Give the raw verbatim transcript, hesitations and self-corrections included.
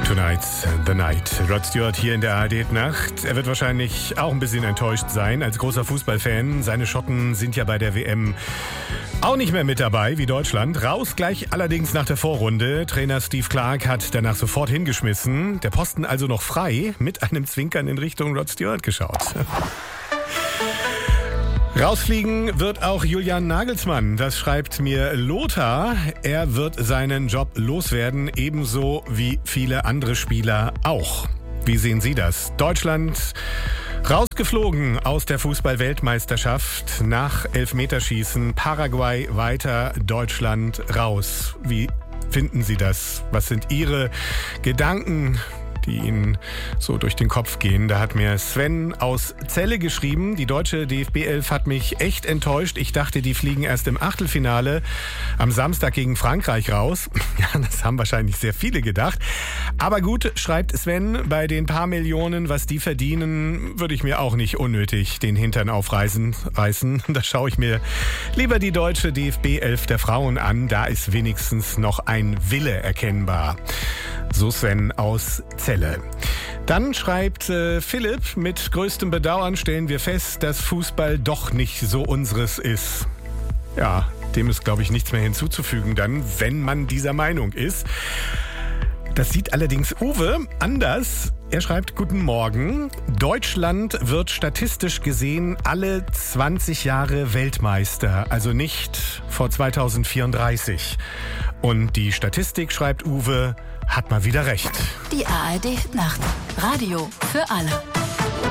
Tonight's the Night. Rod Stewart hier in der A R D-Nacht. Er wird wahrscheinlich auch ein bisschen enttäuscht sein als großer Fußballfan. Seine Schotten sind ja bei der W M auch nicht mehr mit dabei wie Deutschland. Raus gleich allerdings nach der Vorrunde. Trainer Steve Clarke hat danach sofort hingeschmissen. Der Posten also noch frei, mit einem Zwinkern in Richtung Rod Stewart geschaut. Rausfliegen wird auch Julian Nagelsmann. Das schreibt mir Lothar. Er wird seinen Job loswerden, ebenso wie viele andere Spieler auch. Wie sehen Sie das? Deutschland rausgeflogen aus der Fußball-Weltmeisterschaft nach Elfmeterschießen. Paraguay weiter, Deutschland raus. Wie finden Sie das? Was sind Ihre Gedanken, die Ihnen so durch den Kopf gehen? Da hat mir Sven aus Celle geschrieben, die deutsche D F B elf hat mich echt enttäuscht. Ich dachte, die fliegen erst im Achtelfinale am Samstag gegen Frankreich raus. Ja, das haben wahrscheinlich sehr viele gedacht. Aber gut, schreibt Sven, bei den paar Millionen, was die verdienen, würde ich mir auch nicht unnötig den Hintern aufreißen. Reißen. Da schaue ich mir lieber die deutsche D F B elf der Frauen an. Da ist wenigstens noch ein Wille erkennbar. So Sven aus Celle. Dann schreibt äh, Philipp, mit größtem Bedauern stellen wir fest, dass Fußball doch nicht so unseres ist. Ja, dem ist, glaube ich, nichts mehr hinzuzufügen dann, wenn man dieser Meinung ist. Das sieht allerdings Uwe anders. Er schreibt, guten Morgen. Deutschland wird statistisch gesehen alle zwanzig Jahre Weltmeister, also nicht vor zweitausendvierunddreißig. Und die Statistik, schreibt Uwe, hat mal wieder recht. Die A R D-Nacht. Radio für alle.